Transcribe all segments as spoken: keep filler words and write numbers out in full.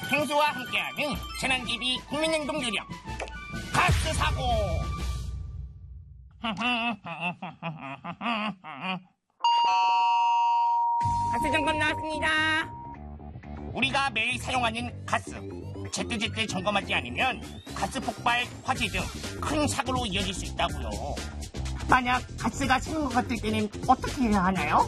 평소와 함께하는 재난대비 국민행동 요령 가스 사고. 가스 점검 나왔습니다. 우리가 매일 사용하는 가스, 제때제때 점검하지 않으면 가스 폭발, 화재 등 큰 사고로 이어질 수 있다고요. 만약 가스가 새는 것 같을 때는 어떻게 해야 하나요?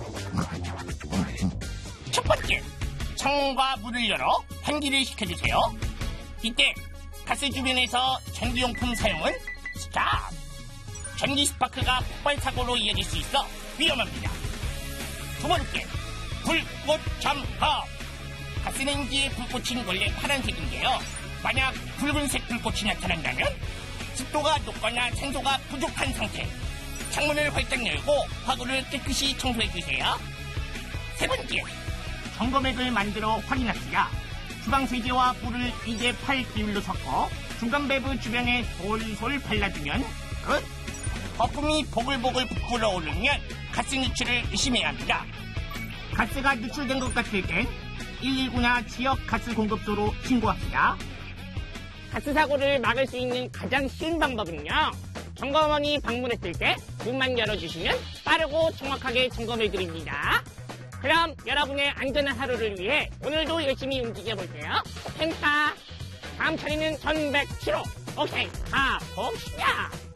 첫 번째, 창문과 문을 열어 환기를 시켜주세요. 이때 가스 주변에서 전기용품 사용은 스탑! 전기 스파크가 폭발 사고로 이어질 수 있어 위험합니다. 두 번째, 불꽃 점검! 가스레인지의 불꽃은 원래 파란색인데요. 만약 붉은색 불꽃이 나타난다면 습도가 높거나 산소가 부족한 상태. 창문을 활짝 열고 화구를 깨끗이 청소해주세요. 세 번째, 점검액을 만들어 확인합시다. 주방 세제와 물을 이 대 팔 비율로 섞어 중간 밸브 주변에 솔솔 발라주면 끝! 거품이 보글보글 부풀어 오르면 가스 누출을 의심해야 합니다. 가스가 누출된 것 같을 땐 일일구나 지역 가스 공급소로 신고합시다. 가스 사고를 막을 수 있는 가장 쉬운 방법은요, 점검원이 방문했을 때 문만 열어주시면 빠르고 정확하게 점검해드립니다. 그럼 여러분의 안전한 하루를 위해 오늘도 열심히 움직여볼게요. 펜타, 다음 차례는 천백칠 호. 오케이, 가봅시다.